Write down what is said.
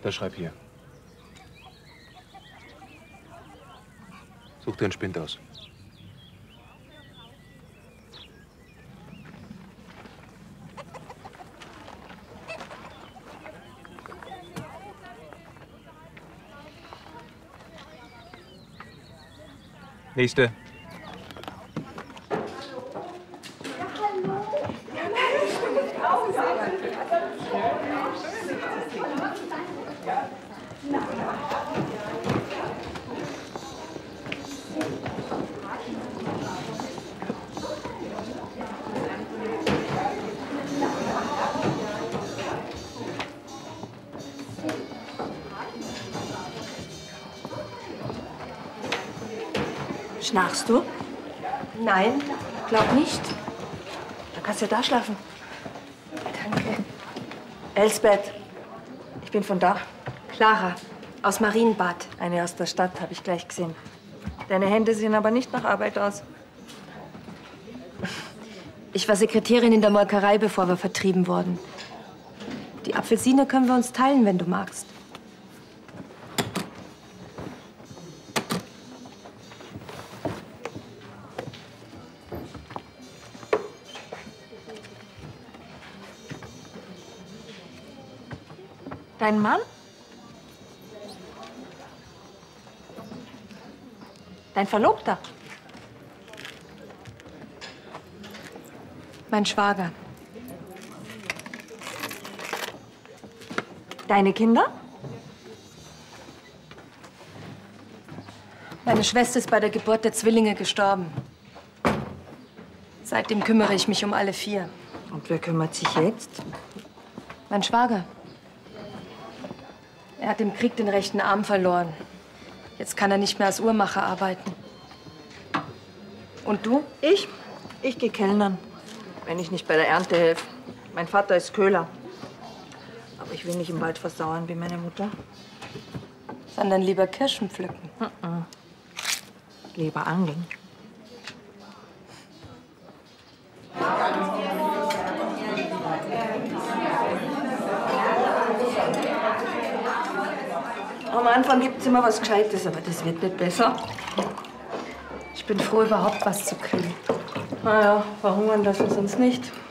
Unterschreib hier. Such dir einen Spind aus. Nächste. Schnarchst du? Nein, Glaub nicht. Da kannst du ja da schlafen. danke. Elsbeth, ich bin von da. Clara, aus Marienbad. Eine aus der Stadt, habe ich gleich gesehen. Deine Hände sehen aber nicht nach Arbeit aus. Ich war Sekretärin in der Molkerei, bevor wir vertrieben wurden. Die Apfelsine können wir uns teilen, wenn du magst. Dein Mann? Dein Verlobter? Mein Schwager. Deine Kinder? Meine Schwester ist bei der Geburt der Zwillinge gestorben. Seitdem kümmere ich mich um alle 4. Und wer kümmert sich jetzt? Mein Schwager. Er hat im Krieg den rechten Arm verloren. Jetzt kann er nicht mehr als Uhrmacher arbeiten. Und du? Ich gehe kellnern, wenn ich nicht bei der Ernte helfe. Mein Vater ist Köhler. Aber ich will nicht im Wald versauern wie meine Mutter. Sondern lieber Kirschen pflücken. Lieber angeln. Am Anfang gibt es immer was Gescheites, aber das wird nicht besser. Ich bin froh, überhaupt was zu kriegen. Na ja, verhungern lassen sie uns nicht.